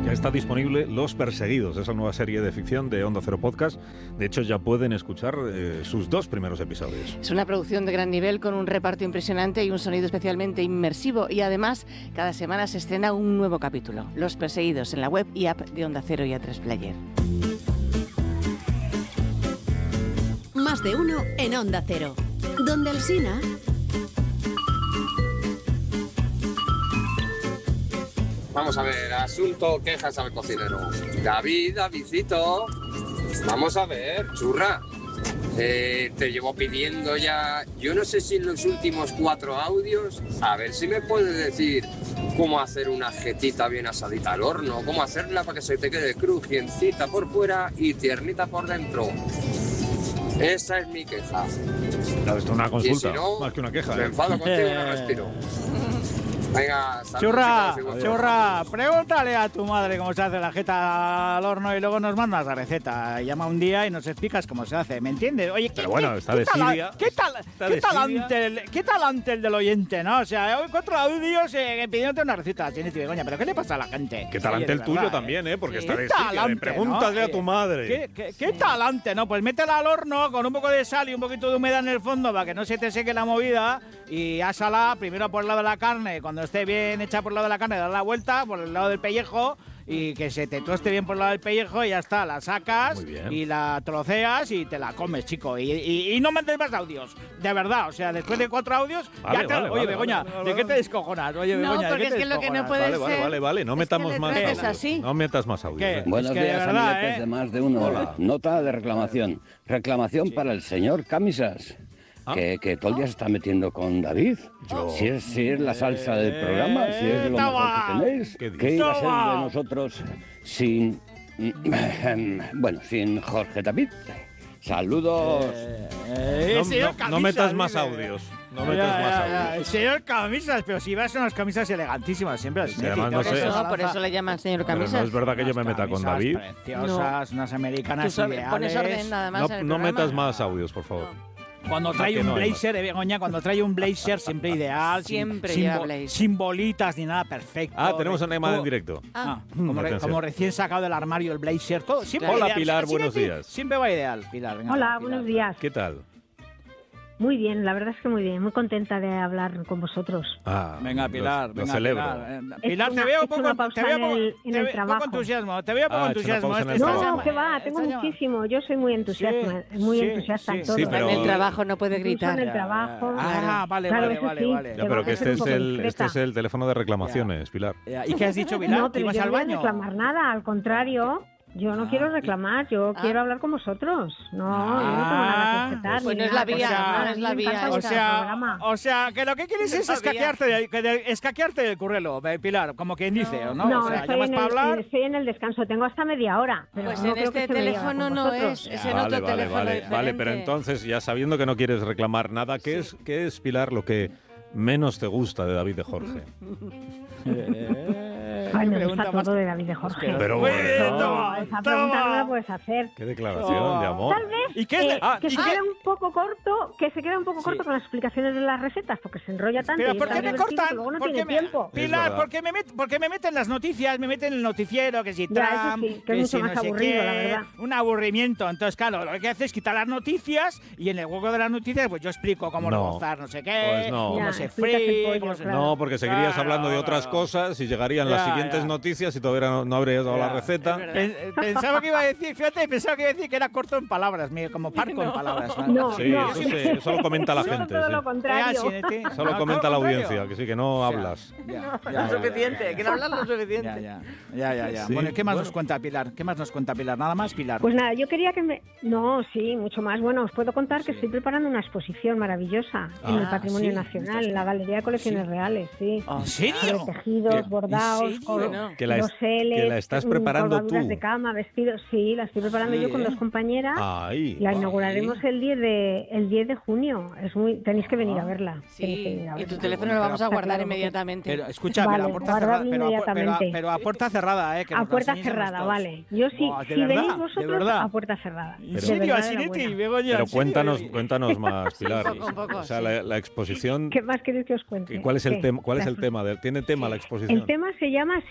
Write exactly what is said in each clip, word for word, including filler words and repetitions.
Ya está disponible Los Perseguidos, esa nueva serie de ficción de Onda Cero Podcast. De hecho, ya pueden escuchar eh, sus dos primeros episodios. Es una producción de gran nivel con un reparto impresionante y un sonido especialmente inmersivo. Y además, cada semana se estrena un nuevo capítulo. Los Perseguidos, en la web y app de Onda Cero y A tres Player. Más de uno en Onda Cero. Donde Alsina... Vamos a ver, asunto quejas al cocinero. David, Davidcito, vamos a ver, churra. Eh, te llevo pidiendo ya, yo no sé si en los últimos cuatro audios, a ver si me puedes decir cómo hacer una jetita bien asadita al horno, cómo hacerla para que se te quede crujiencita por fuera y tiernita por dentro. Esa es mi queja. Claro, esto es una consulta, si no, más que una queja. Me ¿eh? enfado contigo y no respiro. Venga, churra, churra, pregúntale a tu madre cómo se hace la jeta al horno y luego nos mandas la receta. Llama un día y nos explicas cómo se hace, ¿me entiendes? Oye, pero bueno, ¿qué, está qué, de Siria. ¿qué, tal, está qué, de talante el, ¿Qué talante el del oyente, no? O sea, hoy cuatro audios eh, pidiéndote una receta. Tienes que coña, pero ¿qué le pasa a la gente? Qué talante Oye, el tuyo verdad, también, ¿eh? Porque sí. está de ¿Qué Siria. talante, Pregúntale ¿no? a tu madre. ¿Qué, qué, qué talante, no? Pues métela al horno con un poco de sal y un poquito de humedad en el fondo para que no se te seque la movida y ásala primero por el lado de la carne, cuando esté bien hecha por el lado de la carne, dar la vuelta por el lado del pellejo y que se te toste bien por el lado del pellejo y ya está, la sacas y la troceas y te la comes, chico. Y, y, y no mandes más audios, de verdad, o sea, después de cuatro audios, vale, ya te, vale, oye, vale, Begoña, vale, vale, ¿de vale. qué te descojonas? Oye, No, Begoña, ¿de porque qué te es que lo que no descojonas? puede Vale, ser... vale, vale, vale, no es metamos que más le audios. trates así. No metas más audios. ¿Qué? ¿eh? Buenos Es que de días, verdad, amiguetes ¿eh? de Más de Uno. Hola. Nota de reclamación. Reclamación para el señor Camisas. Ah. Que, que todo el día se está metiendo con David. Yo. Si es, si es la salsa del programa, si es lo mejor que tenéis, ¿Qué ¿qué iba a ser Toma. de nosotros sin... bueno, sin Jorge David? Saludos. Eh, No, el señor no- no Camisas, metas más dice. audios. No Ya, metas ya, más ya. audios. El señor Camisas, pero si vas a unas camisas elegantísimas siempre. Sí, además no Por sé. eso, por eso le llaman señor Pero Camisas. no es verdad que yo me Unas meta con camisas David. preciosas, unas Tú americanas sabes, ideales. pones orden nada más No, en el no programa. metas más audios, por favor. Cuando Ah, trae que un no, blazer, eh, Begoña, cuando trae un blazer siempre ideal. sin- Siempre sin, lleva bo- blazer. sin bolitas ni nada, perfecto. Ah, tenemos una llamada en Todo- directo. Ah, como, re- Atención. como recién sacado del armario el blazer, todo. Siempre Hola, ideal. Pilar, Sí, buenos sí, días. Siempre va ideal, Pilar. venga, Hola, Pilar. buenos días. ¿Qué tal? Muy bien, la verdad es que muy bien. Muy contenta de hablar con vosotros. Ah, Venga, Pilar, lo, venga, lo celebro. Pilar. Eh, He Pilar, hecho te una- veo he un hecho poco, una pausa te veo en poco, el- en te el veo trabajo. poco entusiasmo, te veo poco Ah, he hecho una entusiasmo. pausa en el Esta trabajo. No, llama- que va, tengo esta llama- muchísimo. Yo soy muy entusiasma, Sí, muy sí, entusiasta sí. en todo. Sí, pero- En el trabajo no puede Incluso gritar. en el trabajo. Ah, vale, Claro, vale, eso vale, sí. vale. Ya, Tengo pero que que este ser un es, poco el, este discreta. es el teléfono de reclamaciones, Pilar. ¿Y qué has dicho, Pilar? No, ¿Que pero ibas yo al no voy a baño? reclamar nada, al contrario. Yo no Ah. quiero reclamar, yo Ah. quiero hablar con vosotros. No, Ah, yo no tengo nada que objetar. pues ni no es la nada, vía, porque no a es mí la me vía encanta O vuestro sea, programa. o sea, que lo que quieres es No sabía. escaquearte, de, que de- escaquearte del currelo, eh, Pilar, como quien dice, ¿o ¿no? No, o sea, estoy, llamas en para el, hablar. estoy en el descanso, tengo hasta media hora. Pero Pues no en creo que este se me lleve teléfono con no vosotros. es, es en vale, otro vale, teléfono vale, diferente. vale, pero entonces, ya sabiendo que no quieres reclamar nada, ¿qué, es, ¿qué es, Pilar, lo que menos te gusta de David de Jorge? Ay, me Pregunta gusta más- todo de David de Jorge. Pero Bueno, bueno, toma, Esa pregunta no la toma. puedes hacer. qué declaración de amor. Tal vez ¿Y qué es de- eh, ah, que ¿y se qué? queda un poco corto, que se queda un poco Sí. corto con las explicaciones de las recetas, porque se enrolla tanto Pero y ¿por es qué tan me divertido cortan? que luego no ¿Por tiene qué me- tiempo. Es Pilar, verdad. ¿por qué me, met- por qué me meten las noticias? Me meten el noticiero, que si Ya, eso Trump, sí, que es mucho si más no sé aburrido, qué, la verdad. un aburrimiento. Entonces, claro, lo que hace es quitar las noticias y en el hueco de las noticias pues yo explico cómo No. rebozar no sé qué, Pues no. cómo Ya, se explicas el fríe, pollo, cómo se... claro. No, porque seguirías Claro, hablando de otras claro. cosas y llegarían las Ya, siguientes ya. noticias y todavía no, no habrías dado la Ya, receta. es verdad. Pen- Pensaba que iba a decir, fíjate, pensaba que iba a decir que era corto en palabras, mira, como parco en palabras. No, Sí, no. eso, sí, eso lo comenta la Yo gente. todo sí. lo contrario. Ah, sí, sí. Eso lo No, comenta todo la lo contrario. audiencia, que sí, que no O sea, hablas. ya, ya, No ya, es suficiente, ya, ya, que no hablas lo Ya, suficiente. ya, ya, ya, ya. Sí, Bueno, ¿y qué más bueno. nos cuenta Pilar? ¿Qué más nos cuenta Pilar? Nada más, Pilar. Pues nada, yo quería que me... No, sí, mucho más. Bueno, os puedo contar que Sí. estoy preparando una exposición maravillosa en el Ah, Patrimonio sí, Nacional, estás- en la Galería de Colecciones Sí. Reales, sí. ¿En serio? Sobre tejidos, ¿En bordados, serio? col- No. Que la es- doseles, que la estás mm, preparando colgaduras tú. de cama, vestidos. Sí, la estoy preparando Sí, yo con ¿eh? dos compañeras. Ahí. La Ay. inauguraremos el diez de el diez de junio. Es muy tenéis que venir a verla. Tenéis que Sí, venir a y tu verla. teléfono lo vamos a Está guardar claro, inmediatamente. Pero escucha, Vale, pero a puerta guardadlo cerrada, pero a, pu- pero, a, inmediatamente. pero a puerta cerrada, eh, que A nos puerta enseñemos cerrada, todos. vale. Yo sí, Buah, ¿de si verdad? venís ¿De vosotros, verdad? a puerta cerrada. ¿En De serio? verdad, Así de la de ti, buena. Begoña, Pero ¿en serio? cuéntanos, cuéntanos más, Pilar. poco, un poco, o sea, sí. la, la exposición. ¿Qué más queréis que os cuente? ¿Y ¿Cuál es el ¿Qué? tema? ¿Cuál es La- el tema? de- ¿Tiene tema la exposición? El tema se llama, sí,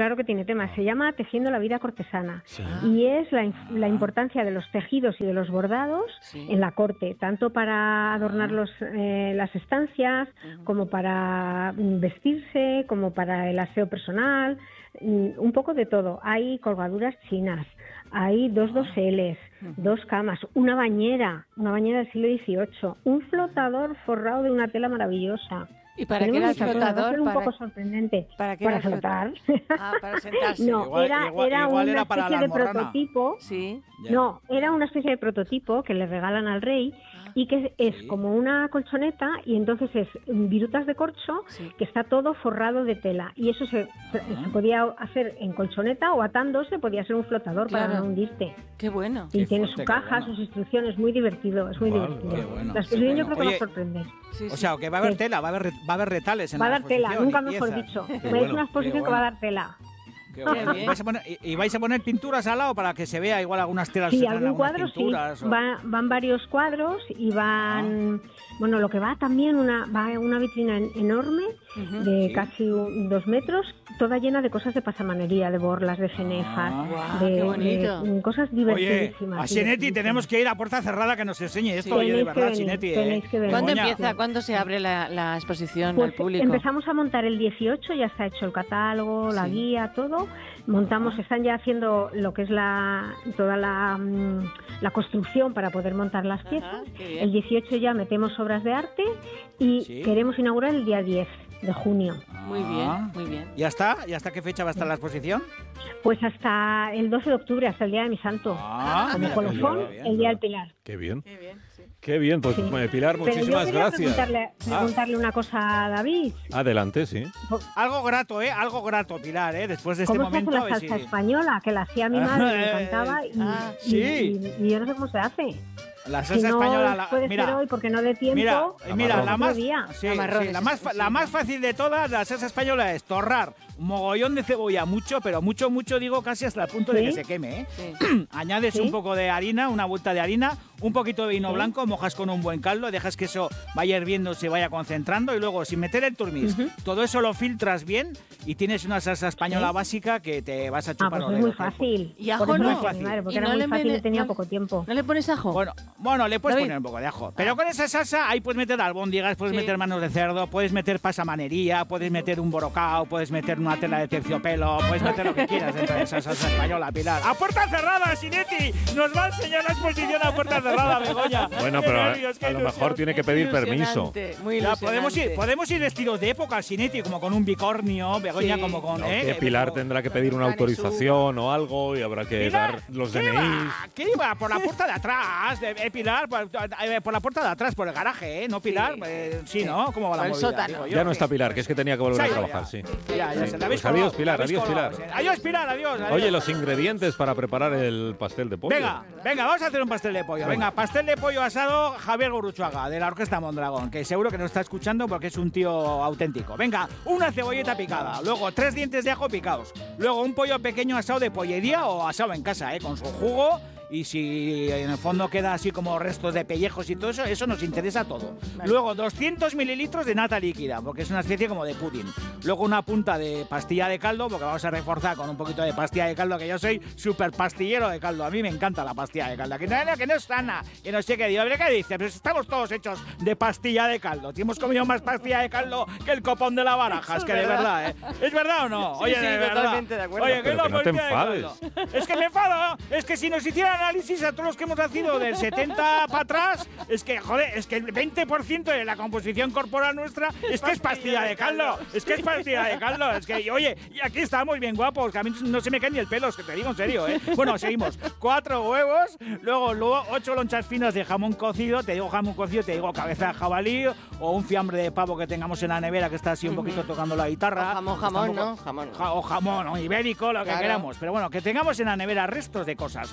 claro que tiene tema. Se llama Tejiendo la vida cortesana. Sí. Y es la, la importancia de los tejidos y de los bordados Sí. en la corte, tanto para adornar los, eh, las estancias, Ujú. como para mm, vestirse, como para el aseo personal, mm, un poco de todo. Hay colgaduras chinas, hay dos doseles, dos camas, una bañera, una bañera del siglo dieciocho, un flotador forrado de una tela maravillosa. ¿Y para qué era el Tenemos muchas cosas, va a flotador? ser un Para- poco sorprendente. ¿Para qué era el flotar. Ah, para sentarse. No, Igual- era, igual- era igual una era para especie la de almorrana. prototipo. Sí. Ya. No, era una especie de prototipo que le regalan al rey y que es Sí. como una colchoneta y entonces es virutas de corcho Sí. que está todo forrado de tela y eso se, se podía hacer en colchoneta o atándose, podía ser un flotador para Claro. no hundirte. Qué bueno. Y Qué tiene fuerte, su qué caja, bueno. sus instrucciones, muy divertido, es muy Vale, divertido. qué bueno, La qué exposición yo bueno. creo que va Oye, a sorprender. Sí, O sí. sea, que va a haber Sí. tela, va a haber, va a haber retales en Va a la dar tela, exposición, nunca y mejor piezas. dicho. Qué Es bueno. una exposición Qué que va a bueno. dar tela. Qué bueno. bien. ¿Y vais a poner, y- y vais a poner pinturas al lado para que se vea igual algunas telas Sí, que traen algún algunas cuadro sí. pinturas? o- Va- van varios cuadros y van, bueno, lo que va también una va una vitrina en- enorme Ujú. de Sí. casi un- dos metros, toda llena de cosas de pasamanería, de borlas, de cenefas, Ah. Guau, de, qué bonito. de, mm, cosas Oye, divertidísimas. a Sinetti divertidísimas. tenemos que ir a puerta cerrada que nos enseñe esto, Sí. oye, de Tenéis que verdad, venir, Sinetti. ¿eh? tenéis que venir. ¿Cuándo Begoña, empieza? ¿Cuándo se abre la, la exposición Pues al público? empezamos a montar el dieciocho, ya está hecho el catálogo, la Sí. guía, todo. Montamos, están ya haciendo lo que es la toda la, mm, la construcción para poder montar las Ajá, piezas. qué bien. El dieciocho ya metemos obras de arte y Sí. queremos inaugurar el día diez de junio. Muy bien, Ah. muy bien. ¿Ya está? ¿Y hasta qué fecha va a estar la exposición? Pues hasta el doce de octubre, hasta el día de mi santo. Ah, Como mira, colofón, qué bien. el día del Pilar. Qué bien. Qué bien, sí. Qué bien. Pues Sí. eh, Pilar, Pero yo muchísimas quería gracias. Preguntarle, preguntarle una cosa a David. Adelante, sí. Algo grato, ¿eh? Algo grato, Pilar, ¿eh? Después de este ¿Cómo se hace momento. la a ver salsa si- española? Que la hacía mi madre, me encantaba. Y, Ah, y- sí. y- y yo no sé cómo se hace. La Si salsa no española, la- puede mira, ser hoy porque no dé tiempo. mira, eh, mira, Amarrón. la más, otro día. sí, Amarrón, sí, la eso más, sí, fa- sí. la más fácil de todas, la salsa española es torrar mogollón de cebolla, mucho, pero mucho, mucho, digo casi hasta el punto de ¿Sí? que se queme, ¿eh? Sí. Añades ¿Sí? un poco de harina, una vuelta de harina, un poquito de vino ¿Sí? blanco, mojas con un buen caldo, dejas que eso vaya hirviendo, se vaya concentrando y luego sin meter el turmis, todo eso lo filtras bien y tienes una salsa española ¿Sí? básica que te vas a Ah, chupar pues los es muy dedos, ¿eh? fácil. ¿Y ajo Por eso no? lo hacía mi madre, porque ¿Y era no muy le fácil mete- y tenía no- poco tiempo. ¿No le pones ajo? Bueno, bueno, le puedes David. poner un poco de ajo. Pero con esa salsa ahí puedes meter albóndigas, puedes Sí. meter manos de cerdo, puedes meter pasamanería, puedes meter un borocao, puedes meter una tela de terciopelo, puedes meter lo que quieras dentro de esa salsa española, Pilar. ¡A puerta cerrada, Sinetti! Nos va a enseñar la exposición a puerta cerrada, Begoña. Bueno, Qué pero a, nervios, qué a lo ilusión. mejor tiene que pedir permiso. Ilusionante, Muy Ya, ilusionante. podemos ir, podemos ir vestidos de época, Sinetti, como con un bicornio, Begoña Sí. como con... No, ¿eh? que Pilar como- tendrá que pedir una Canesú. autorización o algo y habrá que Pilar, dar los ¿qué D N iba? Is. ¿Qué iba? Por la puerta de atrás, eh, eh, Pilar, por, eh, por la puerta de atrás, por el garaje, ¿eh? ¿No, Pilar? Sí. Eh, sí, Sí. ¿no? ¿Cómo va la Por el movida? sótano. Digo yo. Ya no está Pilar, que es que tenía que volver Se ha a ido trabajar, ya. sí. Ya, ya, Sí. se la habéis Pues adiós, colgado, Pilar, la habéis adiós, colgado, Pilar. sí. Adiós, Pilar, adiós. adiós. Oye, los ingredientes para preparar el pastel de pollo. Venga, venga, vamos a hacer un pastel de pollo. Venga, pastel de pollo asado Javier Gurruchaga, de la Orquesta Mondragón, que seguro que nos está escuchando porque es un tío auténtico. Venga, una cebolleta picada, luego tres dientes de ajo picados, luego un pollo pequeño asado de pollería o asado en casa, ¿eh? Con su jugo. Y si en el fondo queda así como restos de pellejos y todo eso, eso nos interesa todo. Vale. Luego doscientos mililitros de nata líquida, porque es una especie como de pudding. Luego una punta de pastilla de caldo, porque vamos a reforzar con un poquito de pastilla de caldo, que yo soy súper pastillero de caldo. A mí me encanta la pastilla de caldo. Que no, que no es sana, que no sé qué. Digo, ¿qué dice? Pues estamos todos hechos de pastilla de caldo. Si hemos comido más pastilla de caldo que el copón de la baraja, es que de verdad, ¿eh? ¿Es verdad o no? Sí, Oye, sí, de verdad. totalmente de acuerdo. Oye, Pero que no te pastilla de enfades. caldo. Es que me enfado. Es que si nos hicieran análisis a todos los que hemos nacido del setenta para atrás, es que, joder, es que el veinte por ciento de la composición corporal nuestra es que es pastilla de caldo. Es que es pastilla de caldo. Es que, oye, y aquí estamos bien guapos, que a mí no se me cae ni el pelo, es que te digo en serio, ¿eh? Bueno, seguimos. Cuatro huevos, luego, luego ocho lonchas finas de jamón cocido. Te digo jamón cocido, te digo cabeza de jabalí o un fiambre de pavo que tengamos en la nevera que está así un poquito tocando la guitarra. O jamón, Está un jamón, poco- ¿no? Jamón. Ja- o jamón o ibérico, lo que Claro. queramos. Pero bueno, que tengamos en la nevera restos de cosas. Ujú. Incluso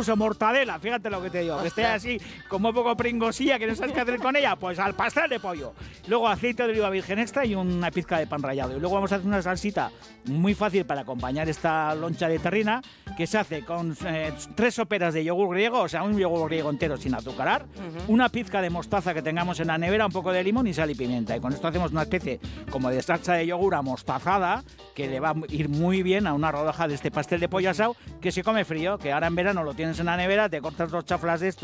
incluso mortadela, fíjate lo que te digo, que esté así como un poco pringosilla, que no sabes qué hacer con ella, pues al pastel de pollo. Luego aceite de oliva virgen extra y una pizca de pan rallado. Y luego vamos a hacer una salsita muy fácil para acompañar esta loncha de terrina, que se hace con eh, tres soperas de yogur griego, o sea, un yogur griego entero sin azucarar, uh-huh. una pizca de mostaza que tengamos en la nevera, un poco de limón y sal y pimienta. Y con esto hacemos una especie como de salsa de yogur amostazada, que le va a ir muy bien a una rodaja de este pastel de pollo asado, que se come frío, que ahora en verano lo tienes en la nevera, te cortas dos chaflas de esto